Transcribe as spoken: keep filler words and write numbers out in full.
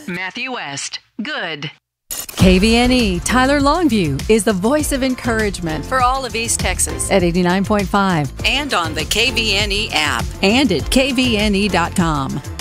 Matthew West. Good. K V N E Tyler Longview is the voice of encouragement for all of East Texas at eighty-nine point five and on the K V N E app and at K V N E dot com.